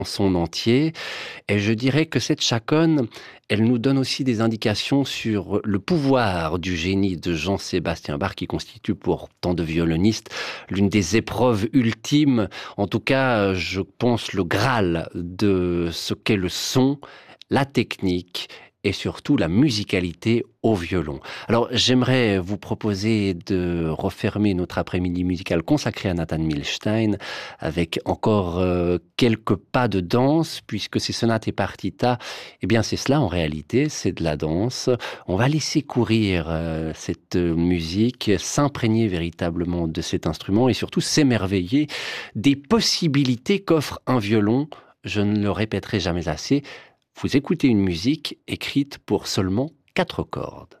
son entier. Et je dirais que cette chaconne, elle nous donne aussi des indications sur le pouvoir du génie de Jean-Sébastien Bach, qui constitue pour tant de violonistes l'une des épreuves ultimes, en tout cas, je pense, le Graal de ce qu'est le son, la technique et surtout la musicalité au violon. Alors, j'aimerais vous proposer de refermer notre après-midi musical consacré à Nathan Milstein avec encore quelques pas de danse, puisque ces sonates et partitas, eh bien, c'est cela en réalité, c'est de la danse. On va laisser courir cette musique, s'imprégner véritablement de cet instrument et surtout s'émerveiller des possibilités qu'offre un violon. Je ne le répéterai jamais assez. Vous écoutez une musique écrite pour seulement 4 cordes.